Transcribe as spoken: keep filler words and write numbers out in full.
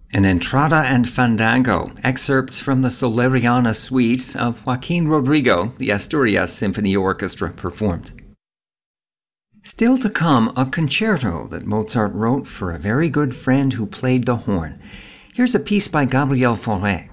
An Entrada and Fandango, excerpts from the Soleriana Suite of Joaquin Rodrigo, the Asturias Symphony Orchestra performed. Still to come, a concerto that Mozart wrote for a very good friend who played the horn. Here's a piece by Gabriel Fauré.